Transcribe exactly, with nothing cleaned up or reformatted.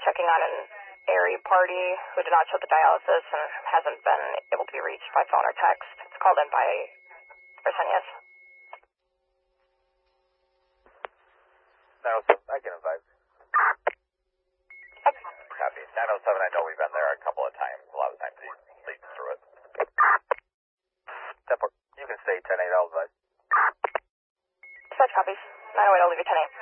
checking on an Airy party who did not show the dialysis and hasn't been able to be reached by phone or text. It's called in by Fresenius. nine oh seven, I can advise. Copy. nine oh seven, I know we've been there a couple of times. A lot of times he leads through it. ten four, you can stay ten eight, I'll advise. Dispatch copies. nine oh eight, I'll leave you ten eight.